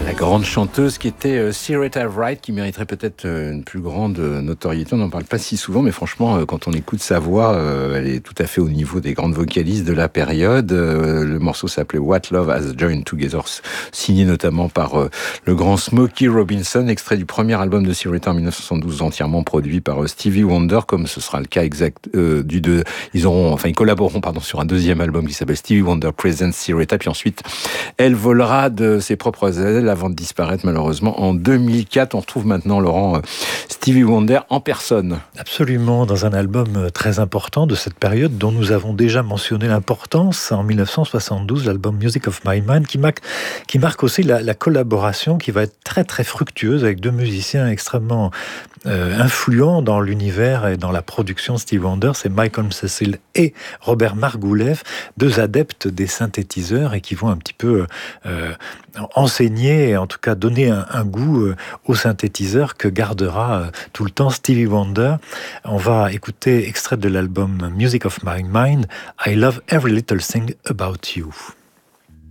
La grande chanteuse qui était Syreeta Wright, qui mériterait peut-être une plus grande notoriété. On n'en parle pas si souvent, mais franchement, quand on écoute sa voix, elle est tout à fait au niveau des grandes vocalistes de la période. Le morceau s'appelait What Love Has Joined Together, signé notamment par le grand Smokey Robinson, extrait du premier album de Syreeta en 1972, entièrement produit par Stevie Wonder, comme ce sera le cas exact du deux. Ils collaboreront sur un deuxième album qui s'appelle Stevie Wonder Presents Syreeta, puis ensuite elle volera de ses propres ailes avant de disparaître malheureusement en 2004. On retrouve maintenant, Laurent, Stevie Wonder en personne. Absolument, dans un album très important de cette période dont nous avons déjà mentionné l'importance en 1972, l'album Music of My Mind, qui marque aussi la collaboration qui va être très très fructueuse avec deux musiciens extrêmement influents dans l'univers et dans la production de Stevie Wonder. C'est Michael Cecil et Robert Margouleff, deux adeptes des synthétiseurs et qui vont un petit peu enseigner, et en tout cas donner un goût au synthétiseur que gardera tout le temps Stevie Wonder. On va écouter extrait de l'album Music of My Mind, I Love Every Little Thing About You.